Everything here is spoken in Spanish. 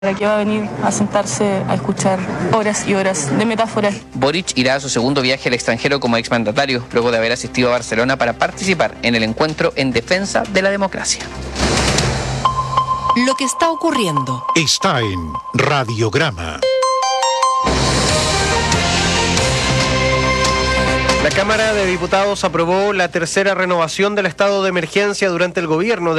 ¿Para qué va a venir a sentarse a escuchar horas y horas de metáforas? Boric irá a su segundo viaje al extranjero como exmandatario, luego de haber asistido a Barcelona para participar en el encuentro en defensa de la democracia. Lo que está ocurriendo está en Radiograma. La Cámara de Diputados aprobó la tercera renovación del estado de emergencia durante el gobierno de